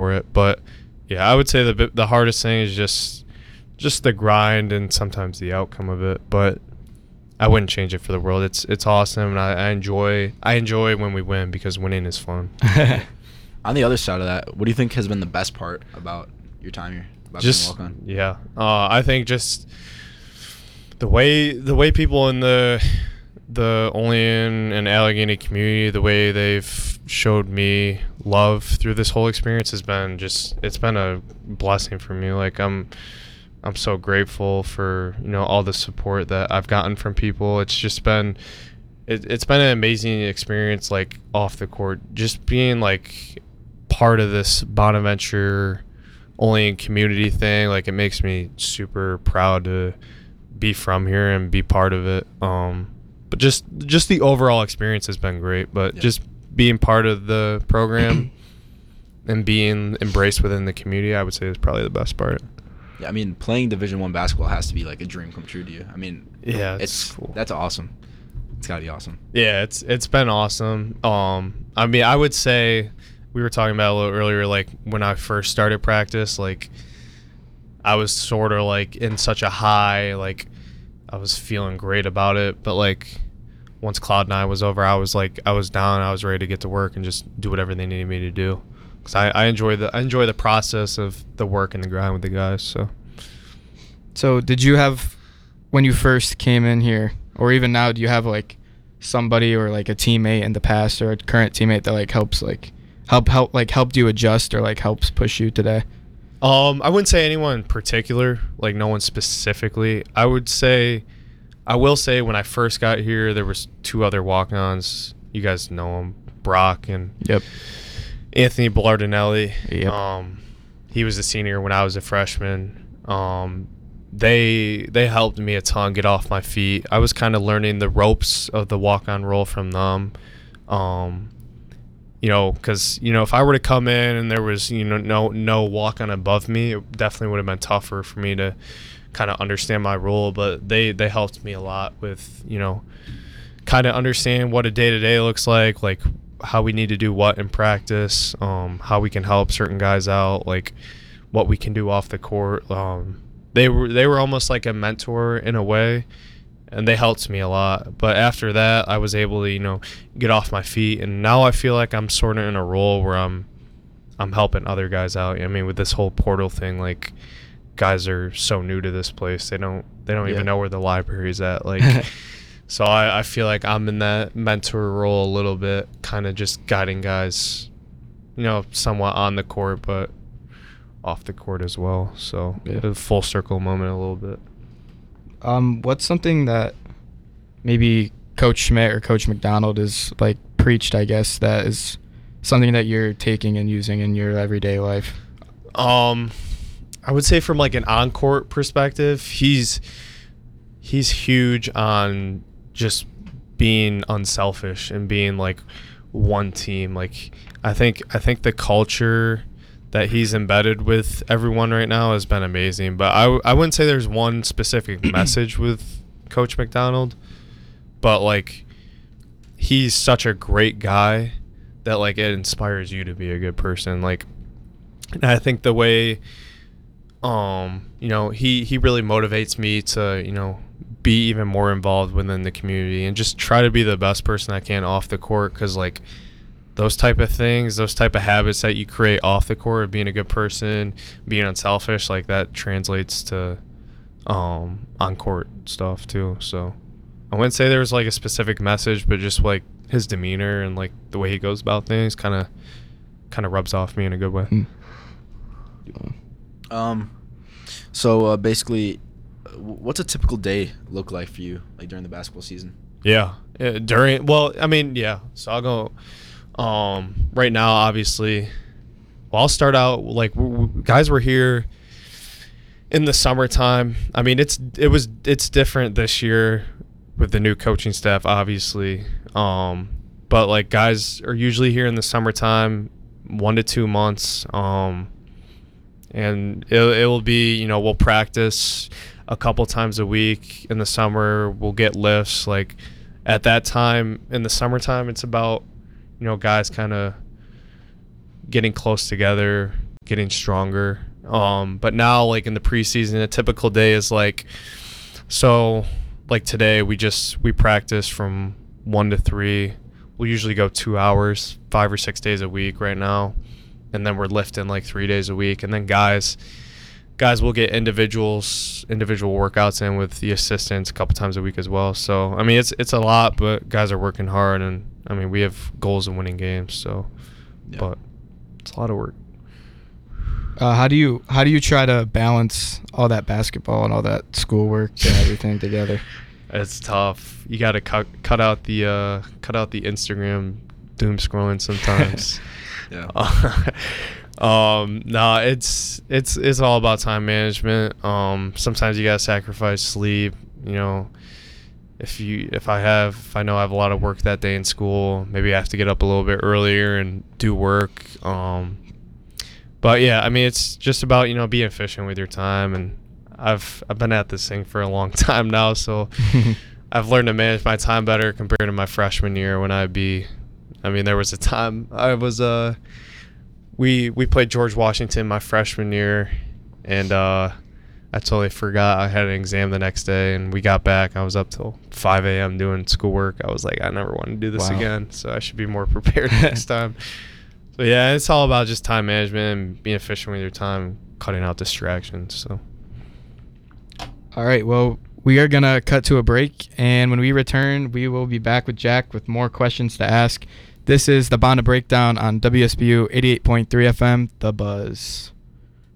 for it. But yeah, I would say the hardest thing is just the grind and sometimes the outcome of it. But I wouldn't change it for the world. It's awesome, and I enjoy when we win because winning is fun. On the other side of that, what do you think has been the best part about your time here? About Just being walk-on? yeah, I think just the way people in the Olean and Allegheny community, the way they've showed me love through this whole experience has been it's been a blessing for me. Like I'm so grateful for all the support that I've gotten from people. It's just been it's been an amazing experience, like off the court, just being like part of this Bonaventure Olean community thing. Like it makes me super proud to be from here and be part of it. But just the overall experience has been great. But just being part of the program and being embraced within the community, I would say, is probably the best part. Yeah, I mean, playing Division I basketball has to be like a dream come true to you. I mean, yeah, it's cool. That's awesome. It's gotta be awesome. Yeah, it's been awesome. I mean, I would say we were talking about a little earlier, like when I first started practice, like I was sort of like in such a high, like I was feeling great about it, but like once Cloud9 was over, I was down. I was ready to get to work and just do whatever they needed me to do. Cause I enjoy the process of the work and the grind with the guys. So did you have, when you first came in here, or even now, do you have like somebody or like a teammate in the past or a current teammate that like helps like helped you adjust or like helps push you today? I wouldn't say anyone in particular, like no one specifically. I will say when I first got here, there was two other walk-ons. You guys know them, Brock and Anthony Ballardinelli. Yep. He was a senior when I was a freshman. They helped me a ton get off my feet. I was kind of learning the ropes of the walk-on role from them. Because if I were to come in and there was no walk-on above me, it definitely would have been tougher for me to kind of understand my role. But they helped me a lot with kind of understand what a day-to-day looks like how we need to do what in practice, how we can help certain guys out, like what we can do off the court. They were almost like a mentor in a way, and they helped me a lot. But after that, I was able to get off my feet, and now I feel like I'm sort of in a role where I'm helping other guys out. I mean, with this whole portal thing, like guys are so new to this place, they don't even know where the library's at, like. So I feel like I'm in that mentor role a little bit, kind of just guiding guys, somewhat on the court, but off the court as well. So a full circle moment a little bit. What's something that maybe Coach Schmidt or Coach McDonald is like preached, I guess, that is something that you're taking and using in your everyday life? I would say from like an on-court perspective, he's huge on just being unselfish and being like one team. Like I think the culture that he's embedded with everyone right now has been amazing. But I wouldn't say there's one specific message with Coach McDonald, but like he's such a great guy that like it inspires you to be a good person. Like, and I think the way he really motivates me to be even more involved within the community and just try to be the best person I can off the court, because like those type of things, those type of habits that you create off the court of being a good person, being unselfish, like that translates to on court stuff too. So I wouldn't say there was like a specific message, but just like his demeanor and like the way he goes about things kind of rubs off me in a good way. So basically, what's a typical day look like for you, like during the basketball season? So I'll go right now, obviously. Well, I'll start out like guys were here in the summertime. I mean, it's different this year with the new coaching staff, obviously. But like guys are usually here in the summertime, 1 to 2 months. And it will be, we'll practice a couple times a week in the summer. We'll get lifts. Like at that time in the summertime, it's about, guys kind of getting close together, getting stronger. But now, like in the preseason, a typical day is like, so like today we practice from 1 to 3. We'll usually go 2 hours, 5 or 6 days a week right now, and then we're lifting like 3 days a week. And then guys will get individual workouts in with the assistants a couple times a week as well. So I mean it's a lot, but guys are working hard, and I mean we have goals of winning games. So, Yeah. but it's a lot of work. How do you try to balance all that basketball and all that schoolwork and everything together? It's tough. You got to cut out the Instagram doom scrolling sometimes. Yeah. No, it's all about time management. Sometimes you gotta sacrifice sleep. You know, if I know I have a lot of work that day in school, maybe I have to get up a little bit earlier and do work. But yeah, I mean, it's just about, you know, being efficient with your time, and I've been at this thing for a long time now, so I've learned to manage my time better compared to my freshman year when there was a time I was we played George Washington my freshman year, and I totally forgot I had an exam the next day, and we got back. I was up till 5 a.m. doing schoolwork. I was like, I never want to do this again, so I should be more prepared next time. So yeah, it's all about just time management and being efficient with your time, cutting out distractions. So. All right, well, we are going to cut to a break, and when we return, we will be back with Jack with more questions to ask. This is the Bonda Breakdown on WSBU 88.3 FM, The Buzz.